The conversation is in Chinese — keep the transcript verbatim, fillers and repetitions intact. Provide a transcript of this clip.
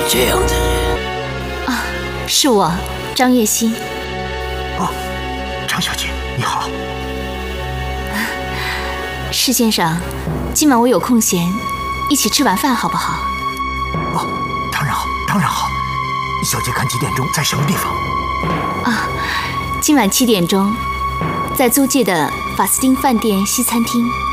这样的人？ 啊，是我，张月心。 哦，张小姐，你好。 施先生，今晚我有空闲，一起吃晚饭好不好？ 哦，当然好，当然好。小姐看几点钟在什么地方？ 啊，今晚七点钟，在租界的法斯汀饭店西餐厅。